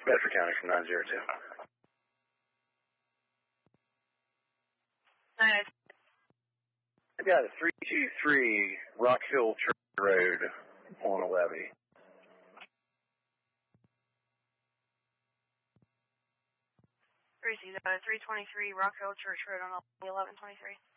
Bedford County from 902. I got a 323 Rock Hill Church Road on a levee. Tracy, 323 Rock Hill Church Road on 1123.